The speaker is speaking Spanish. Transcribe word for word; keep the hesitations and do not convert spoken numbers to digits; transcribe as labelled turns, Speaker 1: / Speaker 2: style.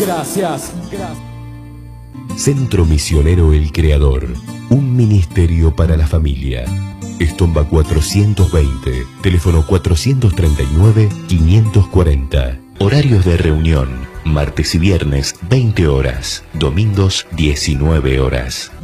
Speaker 1: Gracias. Gracias.
Speaker 2: Centro Misionero El Creador, un ministerio para la familia. Estomba cuatrocientos veinte, teléfono cuatrocientos treinta y nueve, quinientos cuarenta. Horarios de reunión, martes y viernes veinte horas, domingos diecinueve horas.